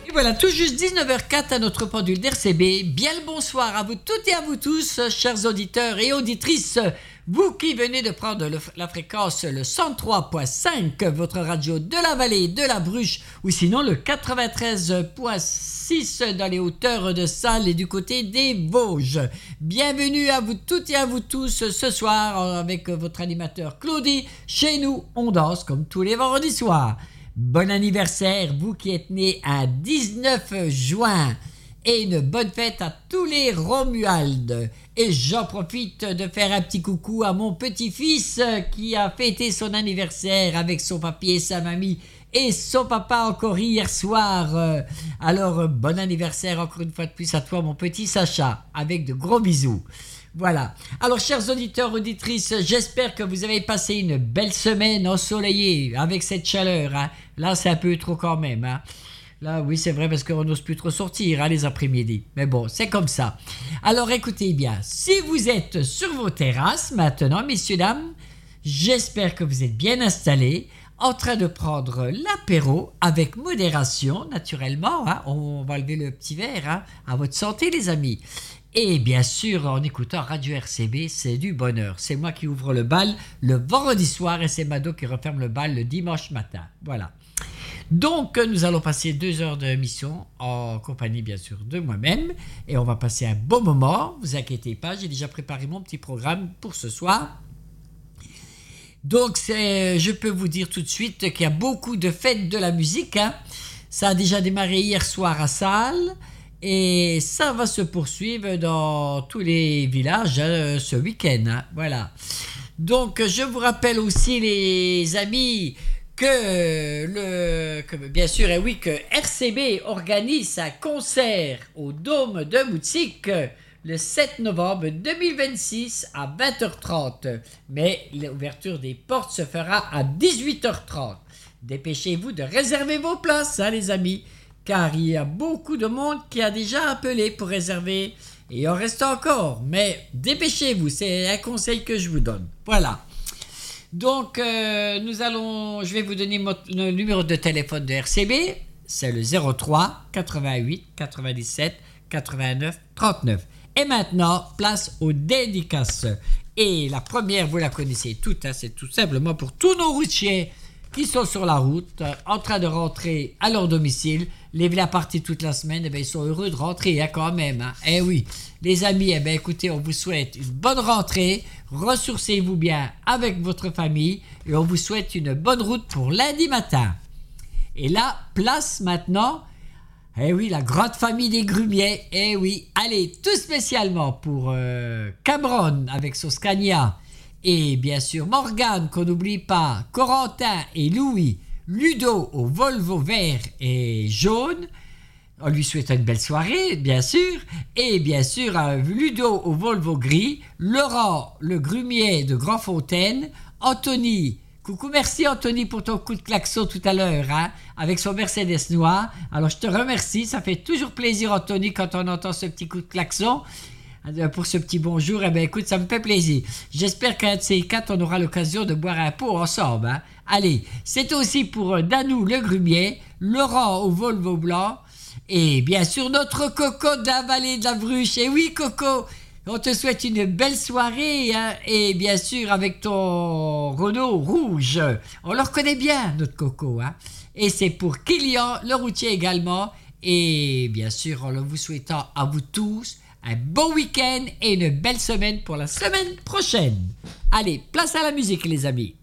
Et voilà, tout juste 19h04 à notre pendule d'RCB. Bien le bonsoir à vous toutes et à vous tous, chers auditeurs et auditrices. Vous qui venez de prendre la fréquence, le 103.5, votre radio de la vallée, de la Bruche, ou sinon le 93.6 dans les hauteurs de Salles et du côté des Vosges. Bienvenue à vous toutes et à vous tous ce soir avec votre animateur Claudie. Chez nous, on danse comme tous les vendredis soirs. Bon anniversaire, vous qui êtes nés un 19 juin. Et une bonne fête à tous les Romualdes. Et j'en profite de faire un petit coucou à mon petit-fils qui a fêté son anniversaire avec son papi et sa mamie et son papa encore hier soir. Alors, bon anniversaire encore une fois de plus à toi, mon petit Sacha, avec de gros bisous. Voilà. Alors, chers auditeurs, auditrices, j'espère que vous avez passé une belle semaine ensoleillée avec cette chaleur. Hein. Là, c'est un peu trop quand même. Hein. Là, oui, c'est vrai, parce qu'on n'ose plus trop sortir hein, les après-midi. Mais bon, c'est comme ça. Alors, écoutez bien, si vous êtes sur vos terrasses maintenant, messieurs, dames, j'espère que vous êtes bien installés, en train de prendre l'apéro avec modération, naturellement. Hein, on va lever le petit verre. Hein, à votre santé, les amis. Et bien sûr, en écoutant Radio RCB, c'est du bonheur. C'est moi qui ouvre le bal le vendredi soir et c'est Mado qui referme le bal le dimanche matin. Voilà. Donc, nous allons passer 2 heures d'émission en compagnie, bien sûr, de moi-même. Et on va passer un bon moment. Ne vous inquiétez pas, j'ai déjà préparé mon petit programme pour ce soir. Donc, je peux vous dire tout de suite qu'il y a beaucoup de fêtes de la musique. Hein. Ça a déjà démarré hier soir à Salles. Et ça va se poursuivre dans tous les villages ce week-end. Hein. Voilà. Donc, je vous rappelle aussi, les amis, que bien sûr, et oui, que RCB organise un concert au Dôme de Moutzik le 7 novembre 2026 à 20h30. Mais l'ouverture des portes se fera à 18h30. Dépêchez-vous de réserver vos places, hein, les amis, car il y a beaucoup de monde qui a déjà appelé pour réserver. Et il en reste encore, mais dépêchez-vous, c'est un conseil que je vous donne. Voilà. Donc, je vais vous donner le numéro de téléphone de RCB, c'est le 03 88 97 89 39. Et maintenant, place aux dédicaces. Et la première, vous la connaissez toutes, hein, c'est tout simplement pour tous nos routiers qui sont sur la route, en train de rentrer à leur domicile. Les villas partis toute la semaine, eh bien, ils sont heureux de rentrer hein, quand même. Hein. Eh oui, les amis, eh bien, écoutez, on vous souhaite une bonne rentrée. Ressourcez-vous bien avec votre famille et on vous souhaite une bonne route pour lundi matin. Et là, place maintenant, eh oui, la grande famille des Grumiers. Eh oui, allez, tout spécialement pour Cameron avec son Scania. Et bien sûr, Morgane, qu'on n'oublie pas, Corentin et Louis, Ludo au Volvo vert et jaune. On lui souhaite une belle soirée, bien sûr. Et bien sûr, Ludo au Volvo gris, Laurent, le grumier de Grandfontaine, Anthony. Coucou, merci Anthony pour ton coup de klaxon tout à l'heure, hein, avec son Mercedes noir. Alors, je te remercie. Ça fait toujours plaisir, Anthony, quand on entend ce petit coup de klaxon. Pour ce petit bonjour, eh bien, écoute, ça me fait plaisir. J'espère qu'un de ces 4, on aura l'occasion de boire un pot ensemble. Hein. Allez, c'est aussi pour Danou le grumier, Laurent au Volvo blanc, et bien sûr notre Coco de la vallée de la Bruche. Et oui, Coco, on te souhaite une belle soirée, hein, et bien sûr avec ton Renault rouge. On le reconnaît bien, notre Coco. Hein. Et c'est pour Kylian, le routier également, et bien sûr, en vous souhaitant à vous tous un bon week-end et une belle semaine pour la semaine prochaine. Allez, place à la musique, les amis.